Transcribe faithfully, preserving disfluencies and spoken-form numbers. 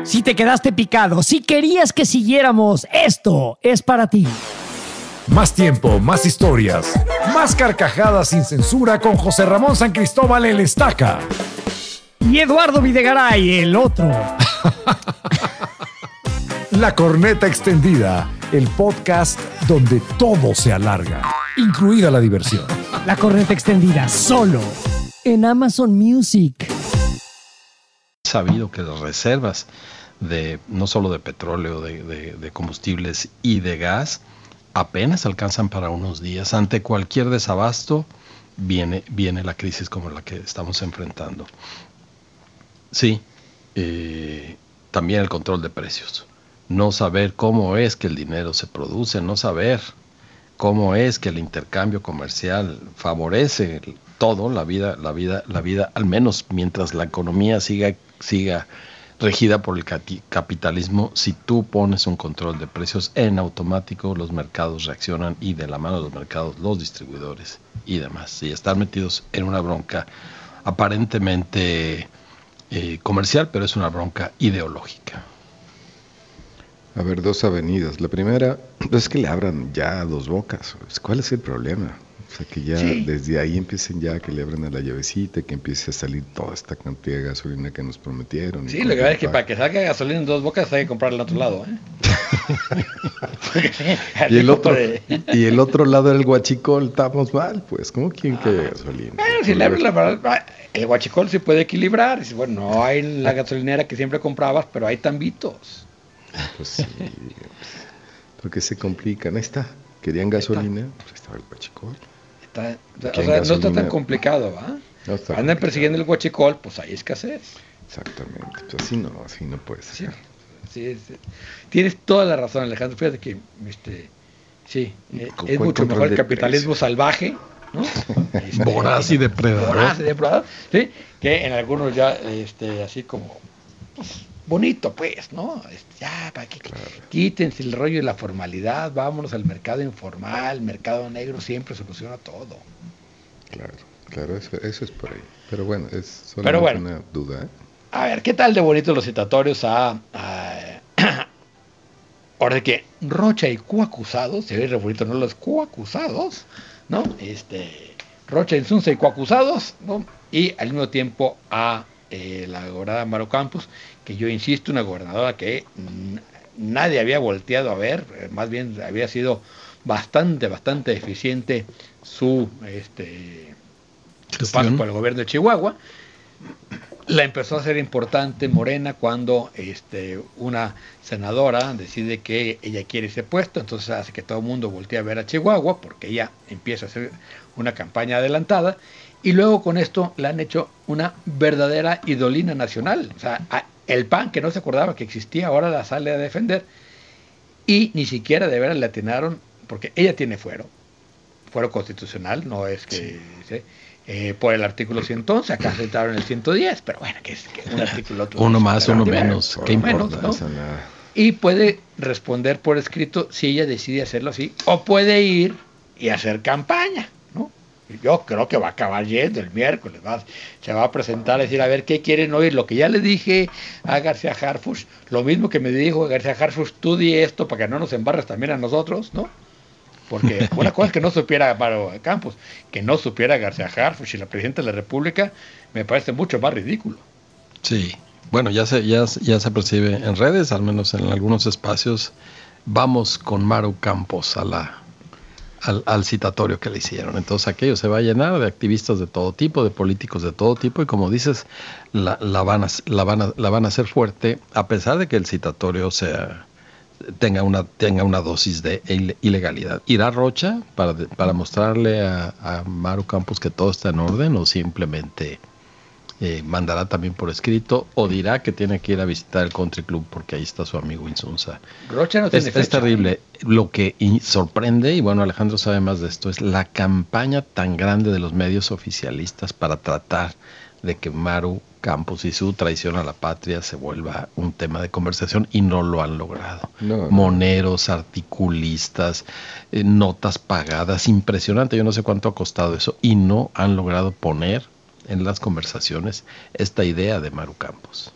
Si te quedaste picado, si querías que siguiéramos, esto es para ti. Más tiempo, más historias, más carcajadas sin censura con José Ramón San Cristóbal el Estaca. Y Eduardo Videgaray, el otro. La Corneta Extendida, el podcast donde todo se alarga, incluida la diversión. La Corneta Extendida, solo en Amazon Music. Sabido que las reservas de no solo de petróleo, de, de, de combustibles y de gas apenas alcanzan para unos días. Ante cualquier desabasto viene, viene la crisis como la que estamos enfrentando. Sí, eh, también el control de precios. No saber cómo es que el dinero se produce, no saber cómo es que el intercambio comercial favorece todo, la vida, la vida, la vida, al menos mientras la economía siga, siga regida por el capitalismo. Si tú pones un control de precios, en automático los mercados reaccionan y de la mano de los mercados los distribuidores y demás. Y están metidos en una bronca aparentemente eh, comercial, pero es una bronca ideológica. A ver, dos avenidas. La primera es que le abran ya a Dos Bocas. ¿Cuál es el problema? O sea, que ya sí, desde ahí empiecen ya, que le abran a la llavecita, que empiece a salir toda esta cantidad de gasolina que nos prometieron. Sí, lo que pasa es que para que salga gasolina en Dos Bocas hay que comprarla al otro lado, ¿eh? y, el otro, de... y el otro lado del Huachicol, estamos mal, pues. ¿Cómo quieren ah, que haya gasolina? Bueno, si le abren la verdad, el Huachicol se puede equilibrar. Bueno, no hay la gasolinera que siempre comprabas, pero hay tambitos. Pues sí, porque se complican. Ahí está. Querían gasolina, pues estaba el Huachicol. Está, o sea, no está tan complicado, ¿va? No está Andan complicado. Persiguiendo el Huachicol, pues hay escasez. Exactamente, pues así no, así no puede ser. Sí, sí, sí. Tienes toda la razón, Alejandro. Fíjate que este, sí, eh, es mucho mejor el capitalismo precio? salvaje, ¿no? Este, voraz y depredador. Voraz y depredador, sí, que en algunos ya, este, así como, pues, bonito, pues, ¿no? Este, ya, para que claro. Quítense el rollo de la formalidad, vámonos al mercado informal, mercado negro siempre soluciona todo. Claro, claro, eso, eso es por ahí. Pero bueno, es solamente Pero bueno, una duda, ¿eh? A ver, ¿qué tal de bonitos los citatorios a, a ahora de que Rocha y coacusados, se ve re bonito, ¿no? Los coacusados, ¿no? Este, Rocha, Insunza y coacusados, ¿no? Y al mismo tiempo a eh, la gobernadora Maru Campos, que yo insisto, una gobernadora que n- nadie había volteado a ver, eh, más bien había sido bastante, bastante eficiente su, este, su paso por el gobierno de Chihuahua. La empezó a hacer importante Morena cuando este, una senadora decide que ella quiere ese puesto, entonces hace que todo el mundo voltee a ver a Chihuahua, porque ella empieza a hacer una campaña adelantada, y luego con esto la han hecho una verdadera idolina nacional. O sea, el P A N, que no se acordaba que existía, ahora la sale a defender, y ni siquiera de veras le atinaron, porque ella tiene fuero, fuero constitucional, no es que... Sí. ¿sí? Eh, por el artículo ciento once, acá se entraron el ciento diez, pero bueno, que es que un artículo otro. Uno más, uno menos, ¿qué importa? Menos, ¿no? Y puede responder por escrito si ella decide hacerlo así, o puede ir y hacer campaña, ¿no? Yo creo que va a acabar yendo el miércoles, va, se va a presentar a decir, a ver, ¿qué quieren oír? Lo que ya le dije a García Harfuch, lo mismo que me dijo García Harfuch, tú di esto para que no nos embarres también a nosotros, ¿no? Porque una cosa es que no supiera Maru Campos, que no supiera García Harfuch y la presidenta de la República, me parece mucho más ridículo. Sí, bueno, ya se, ya, ya se percibe en redes, al menos en algunos espacios, vamos con Maru Campos a la, al, al citatorio que le hicieron. Entonces aquello se va a llenar de activistas de todo tipo, de políticos de todo tipo, y como dices, la, la, van, a, la, van, a, la van a hacer fuerte, a pesar de que el citatorio sea... tenga una tenga una dosis de ilegalidad. ¿Irá Rocha para, para mostrarle a, a Maru Campos que todo está en orden, o simplemente eh, mandará también por escrito, o dirá que tiene que ir a visitar el Country Club porque ahí está su amigo Insunza? Rocha no tiene es, fecha. Es terrible. Lo que sorprende, y bueno, Alejandro sabe más de esto, es la campaña tan grande de los medios oficialistas para tratar de que Maru Campos y su traición a la patria se vuelva un tema de conversación, y no lo han logrado. No, no. Moneros, articulistas, eh, notas pagadas, impresionante, yo no sé cuánto ha costado eso, y no han logrado poner en las conversaciones esta idea de Maru Campos.